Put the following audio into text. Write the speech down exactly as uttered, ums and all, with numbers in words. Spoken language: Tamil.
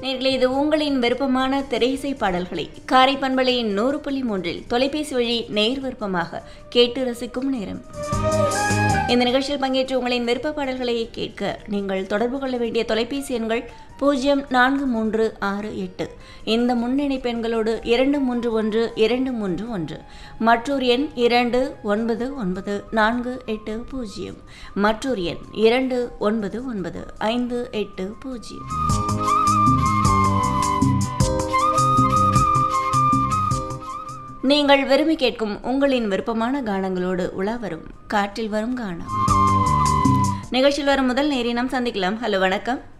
நேர்களே, இது உங்களின் விருப்பமான திரையிசை பாடல்களை காரை பண்பலையின் நூறு புள்ளி மூன்றில் தொலைபேசி வழி நேர் விருப்பமாக கேட்டு ரசிக்கும் நேரம். இந்த நிகழ்ச்சியில் பங்கேற்று உங்களின் விருப்ப பாடல்களை கேட்க நீங்கள் தொடர்பு கொள்ள வேண்டிய தொலைபேசி எண்கள் பூஜ்ஜியம் நான்கு மூன்று ஆறு எட்டு. இந்த முன்னிணைப்பு எண்களோடு இரண்டு மூன்று ஒன்று இரண்டு மூன்று ஒன்று, மற்றொரு எண் இரண்டு ஒன்பது ஒன்பது நான்கு எட்டு பூஜ்ஜியம், மற்றொரு எண் இரண்டு ஒன்பது ஒன்பது ஐந்து எட்டு பூஜ்ஜியம். நீங்கள் விரும்பி கேட்கும் உங்களின் விருப்பமான கானங்களோடு உலா வரும் காற்றில் வரும் கானம் நிகழ்ச்சியில் வரும் முதல் நேரை நாம் சந்திக்கலாம். ஹலோ, வணக்கம்.